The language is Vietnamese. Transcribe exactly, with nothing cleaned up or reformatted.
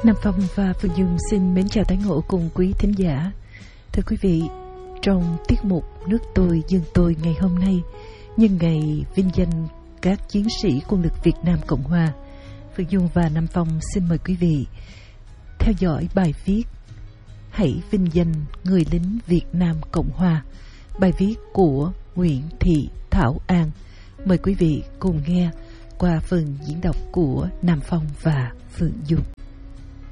Nam Phong và Phương Dung xin mến chào tái ngộ cùng quý thính giả. Thưa quý vị, trong tiết mục Nước tôi dân tôi ngày hôm nay, nhân ngày vinh danh các chiến sĩ quân lực Việt Nam Cộng Hòa, Phương Dung và Nam Phong xin mời quý vị theo dõi bài viết Hãy vinh danh người lính Việt Nam Cộng Hòa, bài viết của Nguyễn Thị Thảo An. Mời quý vị cùng nghe qua phần diễn đọc của Nam Phong và Phương Dung.